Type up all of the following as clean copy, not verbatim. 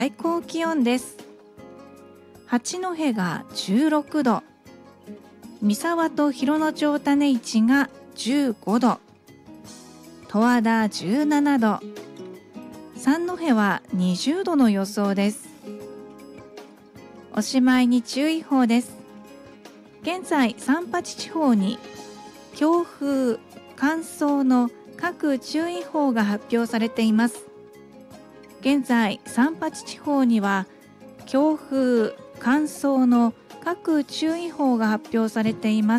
最高気温です。八戸が16度、三沢と広野町種市が15度、十和田17度、三戸は20度の予想です。おしまいに注意報です。現在三八地方に強風・乾燥の各注意報が発表されています。現在三八地方には強風・乾燥の各注意報が発表されています。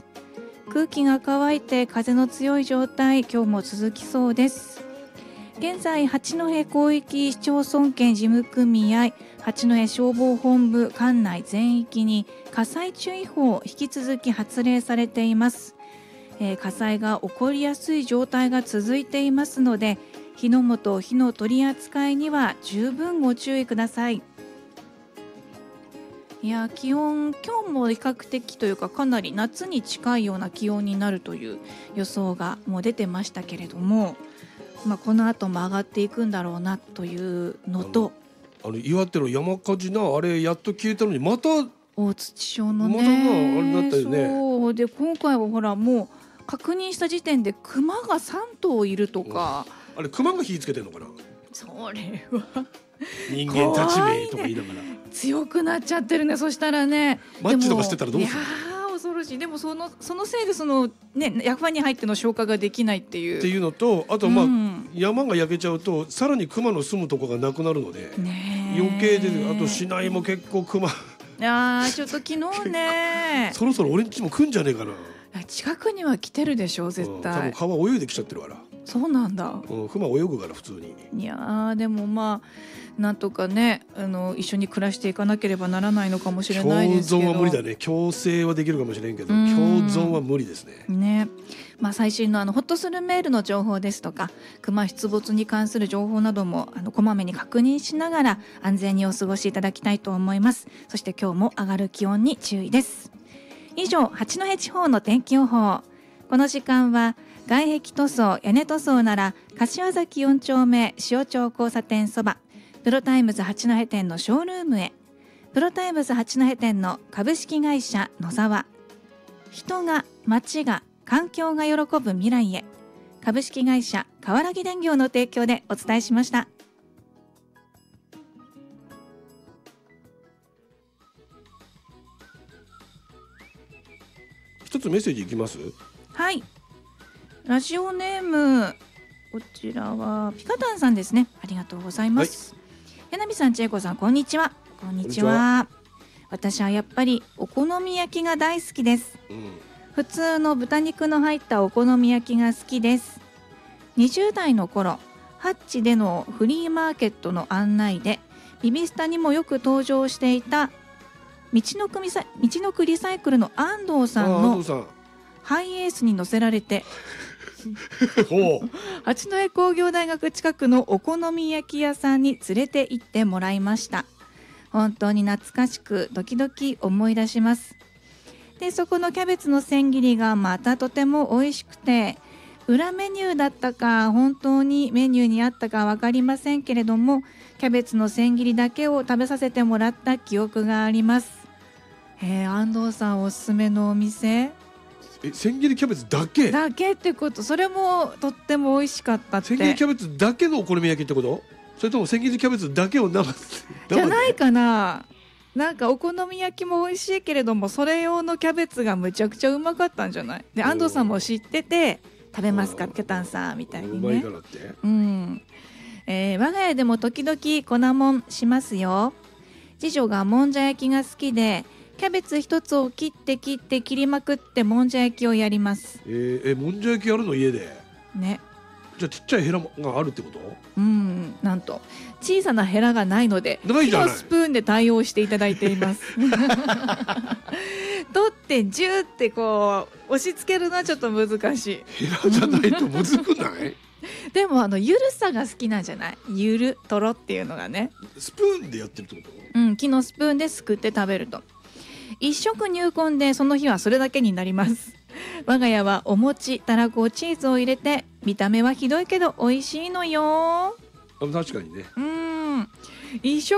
空気が乾いて風の強い状態、今日も続きそうです。現在八戸広域市町村圏事務組合八戸消防本部管内全域に火災注意報引き続き発令されています。火災が起こりやすい状態が続いていますので、火の元、火の取り扱いには十分ご注意ください。いや、気温今日も比較的というかかなり夏に近いような気温になるという予想がもう出てましたけれども、この後も上がっていくんだろうなというのと、 岩手の山火事な、あれやっと消えたのにまた大槌町のね、 またあれだったよね。 そうで、今回はほらもう確認した時点でクマが3頭いるとか、 あれクマが火つけてんのかな。 それは人間たちめとか言いながら強くなっちゃってるね。そしたらね、 マッチとかしてたらどうする。 いや恐ろしい。でもそのせいで役場に入っての消火ができないっていうのと、あと山が焼けちゃうとさらにクマの住むとこがなくなるので、余計で、あと市内も結構クマちょっと昨日ねそろそろ俺んちも来んじゃねえかな。 近くには来てるでしょ絶対。 多分川泳いできちゃってるから。 そうなんだ。 クマ泳ぐから普通に。 いやでもなんとかね、一緒に暮らしていかなければならないのかもしれないですけど、 共存は無理だね。共生はできるかもしれんけど共存は無理ですね。 最新のホッとするメールの情報ですとか、クマ出没に関する情報などもこまめに確認しながら安全にお過ごしいただきたいと思います。そして今日も上がる気温に注意です。以上、八戸地方の天気予報。この時間は外壁塗装、屋根塗装なら柏崎4丁目塩町交差点そば、プロタイムズ八戸店のショールームへ。プロタイムズ八戸店の株式会社野沢、人が街が環境が喜ぶ未来へ、株式会社川原木電業の提供でお伝えしました。 一つメッセージいきます。 はい、ラジオネーム、こちらはピカタンさんですね。ありがとうございます。柳さん、千恵子さん、こんにちは。こんにちは。私はやっぱりお好み焼きが大好きです。普通の豚肉の入ったお好み焼きが好きです。20代の頃、ハッチでのフリーマーケットの案内でビビスタにもよく登場していた道のくリサイクルの安藤さんのハイエースに乗せられて八戸工業大学近くのお好み焼き屋さんに連れて行ってもらいました。本当に懐かしくドキドキ思い出します。で、そこのキャベツの千切りがまたとても美味しくて、裏メニューだったか本当にメニューにあったか分かりませんけれども、キャベツの千切りだけを食べさせてもらった記憶があります。安藤さんおすすめのお店。 千切りキャベツだけってこと。それもとっても美味しかったって。 千切りキャベツだけのお好み焼きってこと？それとも千切りキャベツだけを生じゃないかな。なんかお好み焼きも美味しいけれども、それ用のキャベツがむちゃくちゃうまかったんじゃない。で、安藤さんも知ってて食べますか、ケタンさんみたいにね。 うまいからって。 我が家でも時々粉もんしますよ。次女がもんじゃ焼きが好きで、キャベツ一つを切りまくってもんじゃ焼きをやります。 もんじゃ焼きやるの家でね。 じゃあちっちゃいヘラがあるってこと？ なんと小さなヘラがないので、木のスプーンで対応していただいています取ってジューってこう押し付けるのはちょっと難しい。 ヘラじゃないとむずくないでもゆるさが好きなんじゃない？ゆるとろっていうのがね。 スプーンでやってるってこと？ 木のスプーンですくって食べると一食入魂で、その日はそれだけになります。我が家はお餅、たらこ、チーズを入れて、見た目はひどいけど美味しいのよ。 確かにね。 一生